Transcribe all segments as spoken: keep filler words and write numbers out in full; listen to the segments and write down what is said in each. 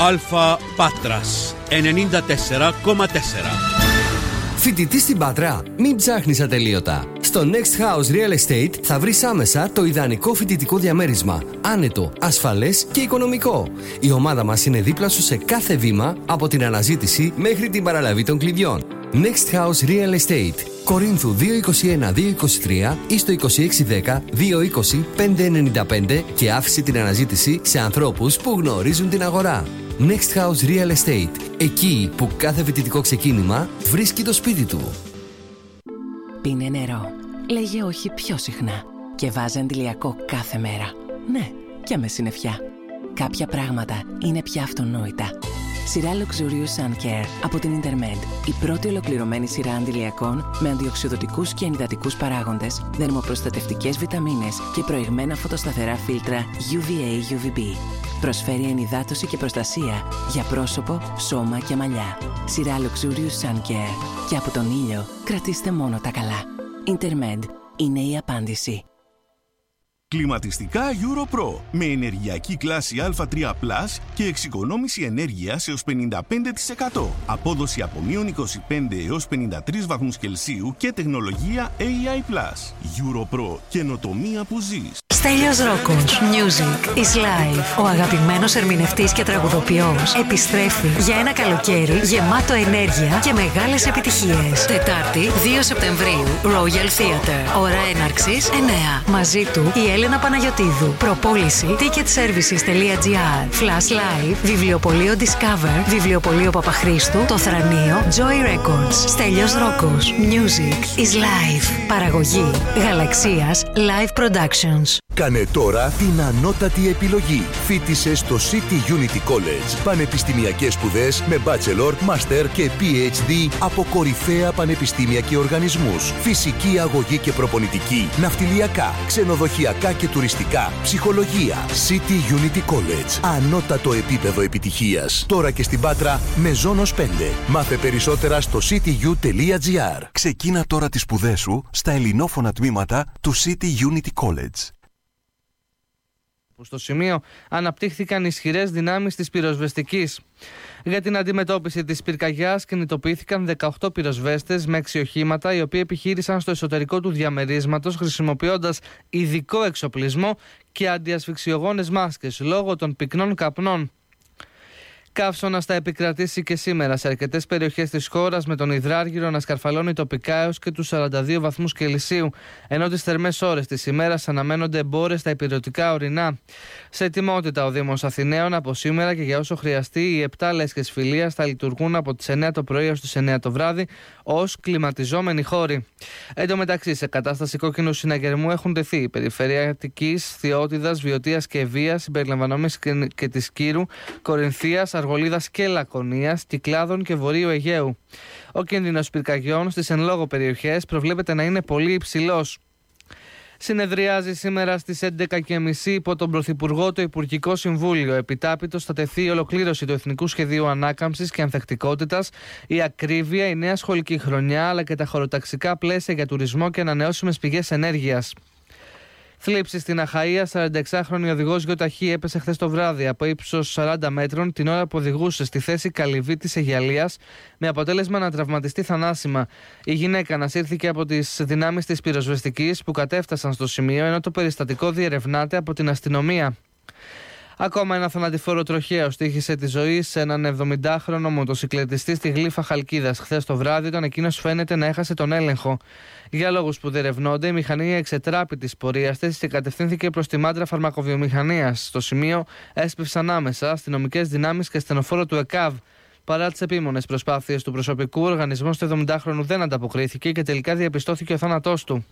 Αλφα Πάτρας ενενήντα τέσσερα κόμμα τέσσερα. Φοιτητή στην Πάτρα, μην ψάχνεις ατελείωτα. Στο Next House Real Estate θα βρεις άμεσα το ιδανικό φοιτητικό διαμέρισμα. Άνετο, ασφαλές και οικονομικό. Η ομάδα μας είναι δίπλα σου σε κάθε βήμα, από την αναζήτηση μέχρι την παραλαβή των κλειδιών. Next House Real Estate. Κορίνθου δύο είκοσι ένα δύο είκοσι τρία ή στο είκοσι έξι δέκα δύο είκοσι πέντε ενενήντα πέντε και άφησε την αναζήτηση σε ανθρώπους που γνωρίζουν την αγορά. Next House Real Estate. Εκεί που κάθε φοιτητικό ξεκίνημα βρίσκει το σπίτι του. Πίνε νερό. Λέγε όχι πιο συχνά. Και βάζε αντιλιακό κάθε μέρα. Ναι, και με συννεφιά. Κάποια πράγματα είναι πια αυτονόητα. Σειρά Luxurious Sun Care από την Intermed. Η πρώτη ολοκληρωμένη σειρά αντιλιακών με αντιοξυδοτικούς και ενυδατικούς παράγοντες, δερμοπροστατευτικές βιταμίνες και προηγμένα φωτοσταθερά φίλτρα γιου βι έι γιου βι μπι. Προσφέρει ενυδάτωση και προστασία για πρόσωπο, σώμα και μαλλιά. Σειρά Luxurious Sun Care. Και από τον ήλιο κρατήστε μόνο τα καλά. Intermed είναι η απάντηση. Κλιματιστικά EuroPro με ενεργειακή κλάση Α τρία πλας και εξοικονόμηση ενέργειας έως πενήντα πέντε τοις εκατό. Απόδοση από μείον είκοσι πέντε έως πενήντα τρεις βαθμούς Κελσίου και τεχνολογία έι άι πλας. EuroPro. Καινοτομία που ζεις. Στέλιος Ρόκος. Music is life. Ο αγαπημένος ερμηνευτής και τραγουδοποιός επιστρέφει για ένα καλοκαίρι γεμάτο ενέργεια και μεγάλες επιτυχίες. Τετάρτη, δύο Σεπτεμβρίου, Royal Theatre. Ώρα έναρξης εννέα. Μαζί του η Έλενα Παναγιωτίδου. Προπόληση ticketservices τελεία τζι άρ. Flash Live. Βιβλιοπωλείο Discover. Βιβλιοπωλείο Παπαχρήστου. Το Θρανείο. Joy Records. Στέλιος Ρόκος. Music is life. Παραγωγή Γαλαξίας Live Productions. Κάνε τώρα την ανώτατη επιλογή. Φοίτησε στο City Unity College. Πανεπιστημιακές σπουδές με bachelor, master και πι έιτς ντι από κορυφαία πανεπιστήμια και οργανισμούς. Φυσική αγωγή και προπονητική, ναυτιλιακά, ξενοδοχειακά και τουριστικά, ψυχολογία. City Unity College. Ανώτατο επίπεδο επιτυχίας. Τώρα και στην Πάτρα με Ζώνος πέντε. Μάθε περισσότερα στο σίτι γιου τελεία τζι άρ. Ξεκίνα τώρα τις σπουδές σου στα ελληνόφωνα τμήματα του City Unity College. Στο σημείο αναπτύχθηκαν ισχυρές δυνάμεις της πυροσβεστικής. Για την αντιμετώπιση της πυρκαγιάς κινητοποιήθηκαν δεκαοκτώ πυροσβέστες με έξι οχήματα, οι οποίοι επιχείρησαν στο εσωτερικό του διαμερίσματος χρησιμοποιώντας ειδικό εξοπλισμό και αντιασφυξιογόνες μάσκες λόγω των πυκνών καπνών. Καύσωνας θα επικρατήσει και σήμερα σε αρκετές περιοχές της χώρας, με τον υδράργυρο να σκαρφαλώνει τοπικά έως και τους σαράντα δύο βαθμούς Κελσίου, ενώ τις θερμές ώρες της ημέρας αναμένονται μπόρες στα υπηρετικά ορεινά. Σε ετοιμότητα ο Δήμος Αθηναίων από σήμερα και για όσο χρειαστεί, οι επτά λέσχες φιλίας θα λειτουργούν από τις εννέα το πρωί έως τις εννέα το βράδυ ως κλιματιζόμενοι χώροι. Εν τω μεταξύ, σε κατάσταση κόκκινου συναγερμού έχουν τεθεί η περιφέρεια Αττικής, Θειότητας, Βιωτίας και Βίας, συμπεριλαμβανομένης και, και της Κύρου, Κορινθίας, Αργολίδας και Λακωνίας, Κυκλάδων και Βορείου Αιγαίου. Ο κίνδυνος πυρκαγιών στις εν λόγω περιοχές προβλέπεται να είναι πολύ υψηλός. Συνεδριάζει σήμερα στις έντεκα και τριάντα υπό τον Πρωθυπουργό το Υπουργικό Συμβούλιο. Επιτάπητος θα τεθεί η ολοκλήρωση του Εθνικού Σχεδίου Ανάκαμψης και Ανθεκτικότητας, η ακρίβεια, η νέα σχολική χρονιά αλλά και τα χωροταξικά πλαίσια για τουρισμό και ανανεώσιμες πηγές ενέργειας. Θλίψη στην Αχαΐα, σαρανταεξάχρονη οδηγός γιοταχή έπεσε χθες το βράδυ από ύψος σαράντα μέτρων την ώρα που οδηγούσε στη θέση Καλυβή της Αιγιαλίας, με αποτέλεσμα να τραυματιστεί θανάσιμα. Η γυναίκα ανασύρθηκε από τις δυνάμεις της πυροσβεστικής που κατέφτασαν στο σημείο, ενώ το περιστατικό διερευνάται από την αστυνομία. Ακόμα ένα θανατηφόρο τροχαίο τύχησε τη ζωή σε έναν εβδομηντάχρονο μοτοσυκλετιστή στη Γλύφα Χαλκίδας χθες το βράδυ, όταν εκείνος φαίνεται να έχασε τον έλεγχο. Για λόγους που διερευνώνται, η μηχανή εξετράπη της πορείας της και κατευθύνθηκε προς τη Μάντρα Φαρμακοβιομηχανίας. Στο σημείο έσπευσαν άμεσα αστυνομικές δυνάμεις και στενοφόρο του ΕΚΑΒ. Παρά τις επίμονες προσπάθειες του προσωπικού, ο οργανισμός του εβδομηντάχρονου δεν ανταποκρίθηκε και τελικά διαπιστώθηκε ο θάνατός του.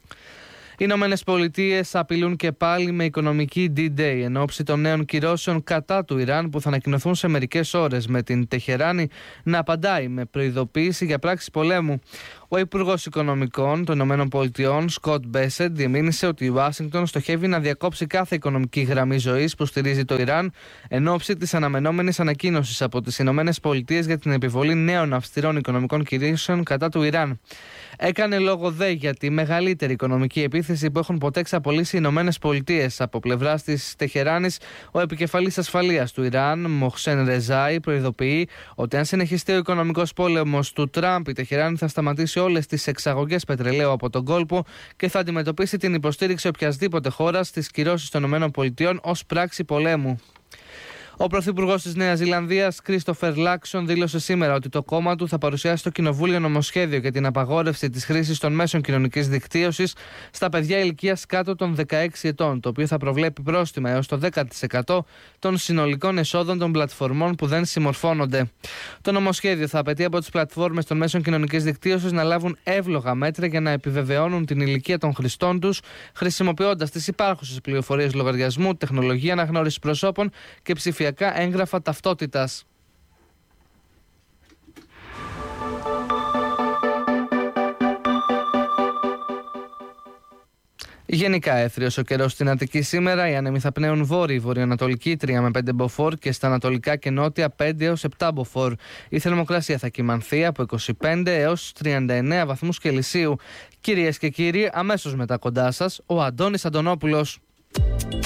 Οι Ηνωμένες Πολιτείες απειλούν και πάλι με οικονομική ντι-Day εν ώψη των νέων κυρώσεων κατά του Ιράν που θα ανακοινωθούν σε μερικές ώρες, με την Τεχεράνη να απαντάει με προειδοποίηση για πράξεις πολέμου. Ο Υπουργός Οικονομικών των ΗΠΑ, Σκοτ Μπέσεντ, διεμήνυσε ότι η Ουάσιγκτον στοχεύει να διακόψει κάθε οικονομική γραμμή ζωής που στηρίζει το Ιράν εν ώψη της αναμενόμενης ανακοίνωσης από τις ΗΠΑ για την επιβολή νέων αυστηρών οικονομικών κυρώσεων κατά του Ιράν. Έκανε λόγο δε για τη μεγαλύτερη οικονομική επίθεση που έχουν ποτέ εξαπολύσει οι ΗΠΑ. Από πλευράς της Τεχεράνης, ο επικεφαλής ασφαλείας του Ιράν, Μοχσέν Ρεζάι, προειδοποιεί ότι αν συνεχιστεί ο οικονομικός πόλεμος του Τραμπ, η Τεχεράνη θα σταματήσει όλες τις εξαγωγές πετρελαίου από τον κόλπο και θα αντιμετωπίσει την υποστήριξη οποιασδήποτε χώρας στις κυρώσεις των ΗΠΑ ως πράξη πολέμου. Ο Πρωθυπουργός της Νέας Ζηλανδίας, Κρίστοφερ Λάξον, δήλωσε σήμερα ότι το κόμμα του θα παρουσιάσει στο Κοινοβούλιο νομοσχέδιο για την απαγόρευση της χρήσης των μέσων κοινωνικής δικτύωσης στα παιδιά ηλικίας κάτω των δεκαέξι ετών, το οποίο θα προβλέπει πρόστιμα έως το δέκα τοις εκατό των συνολικών εσόδων των πλατφορμών που δεν συμμορφώνονται. Το νομοσχέδιο θα απαιτεί από τις πλατφόρμες των μέσων κοινωνικής δικτύωσης να λάβουν εύλογα μέτρα για να επιβεβαιώνουν την ηλικία των χρηστών τους, χρησιμοποιώντας τις υπάρχουσες πληροφορίες λογαριασμού, τεχνολογία αναγνώρισης προσώπων και ψηφιακά έγγραφα ταυτότητας. Γενικά έθριος ο καιρός στην Αττική σήμερα. Οι άνεμοι θα πνέουν βόρειοι, βορειοανατολική τρία με πέντε μποφόρ και στα ανατολικά και νότια πέντε έως επτά μποφόρ. Η θερμοκρασία θα κυμανθεί από είκοσι πέντε έως τριάντα εννέα βαθμούς Κελσίου. Κυρίες και κύριοι, αμέσως μετά κοντά σας ο Αντώνης Αντωνόπουλος.